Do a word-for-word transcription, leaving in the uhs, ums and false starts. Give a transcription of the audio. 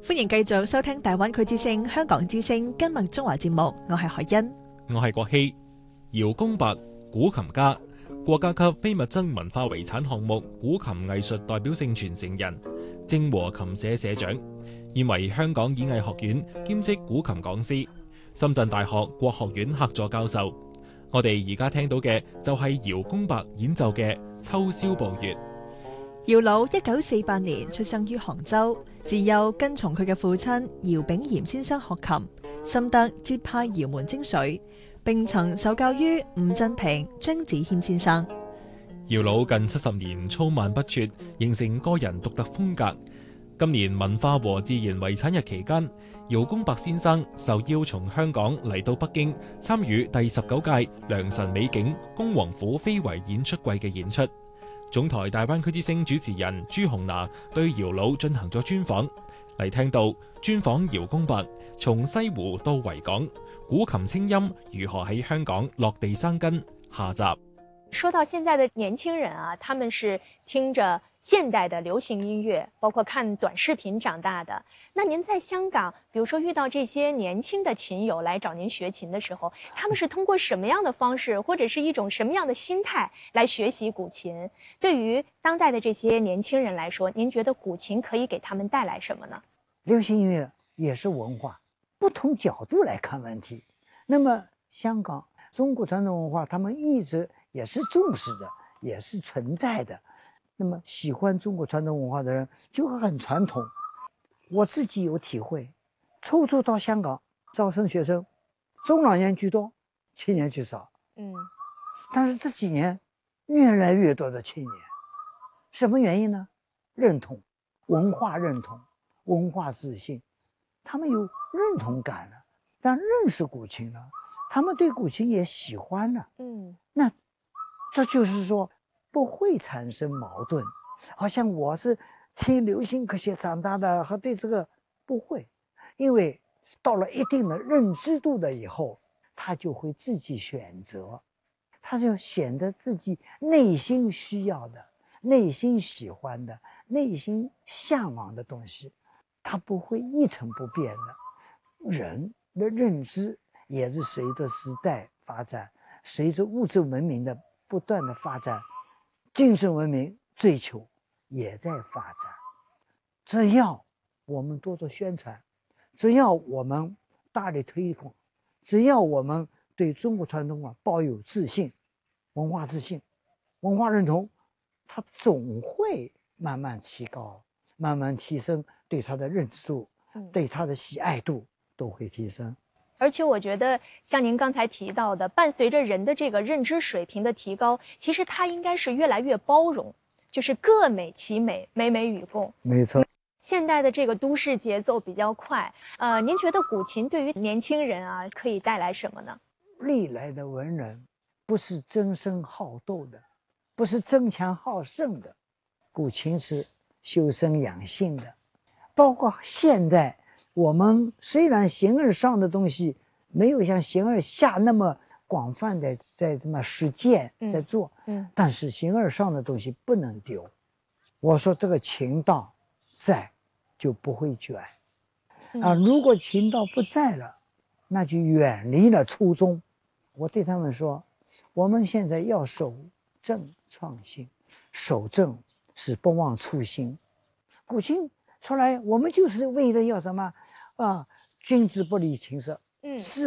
歡迎繼續收聽大灣區之聲、香港之聲今日中華節目，我係海欣， 我係郭希。姚公伯，古琴家，國家級非物質文化遺產項目古琴藝術代表性傳承人，正和琴社社長，現為香港演藝學院兼職古琴講師，深圳大學國學院客座教授。我哋而家聽到嘅就係姚公伯演奏嘅《秋宵步月》。 姚老一九四八年出生於杭州，自幼跟從佢嘅父親姚炳炎先生學琴，深得接派姚門精髓，並曾受教於伍振平、張子謙先生。 姚老近七十年操漫不輟，形成個人獨特風格。今年文化和自然遺產日期間，姚公伯先生受邀從香港嚟到北京參與第十九屆良辰美景恭王府非遺演出季嘅演出。總台大灣區之聲主持人朱紅娜對姚老進行咗專訪，嚟聽到專訪姚公伯從西湖到維港，古琴清音如何喺香港落地生根。下集說到現在的年輕人啊，他們是聽着現代的流行音樂，包括看短視頻長大的。那您在香港，比如說遇到這些年輕的琴友來找您學琴的時候，他們是通過什麼樣的方式，或者是一種什麼樣的心態來學習古琴？對於當代的這些年輕人來說，您覺得古琴可以給他們帶來什麼呢？ 流行音樂也是文化，不同角度來看問題。那麼香港中國傳統文化，他們一直也是重視的，也是存在的。那麼喜歡中國傳統文化的人就很傳統。我自己有體會，初初到香港招生學生，中老年居多，青年居少。 嗯， 但是這幾年越來越多的青年，什麼原因呢？認同，文化認同，文化自信，他們有認同感了，但認識古琴了，他們對古琴也喜歡了。 嗯， 那這就是說不會產生矛盾，好像我是聽流行歌曲長大的，和對這個不會，因為到了一定的認知度的以後，他就會自己選擇，他就選擇自己內心需要的、內心喜歡的、內心向往的東西，他不會一成不變的。人的認知也是隨着時代發展，隨着物質文明的不斷的發展，精神文明追求也在發展。只要我們多做宣傳，只要我們大力推廣，只要我們對中國傳統文化抱有自信、文化自信、文化認同，它總會慢慢提高，慢慢提升，對它的認知度、 嗯、 對它的喜愛度都會提升。 而且我覺得像您剛才提到的，伴隨着人的這個認知水平的提高，其實它應該是越來越包容，就是各美其美，美美與共。 沒錯。 現代的這個都市節奏比較快，呃，您覺得古琴對於年輕人啊可以帶來什麼呢？ 歷來的文人不是爭勝好鬥的，不是爭強好勝的，古琴是修身養性的。包括現在我們雖然形而上的東西沒有像形而下那麼廣泛的在這麼實踐在做，嗯嗯、但是形而上的東西不能丟。我說這個琴道在就不會捲，啊，如果琴道不在了，那就遠離了初衷。我對他們說，我們現在要守正創新，守正是不忘初心。古琴出來，我們就是為了要什麼啊？君子不離琴瑟，嗯，是。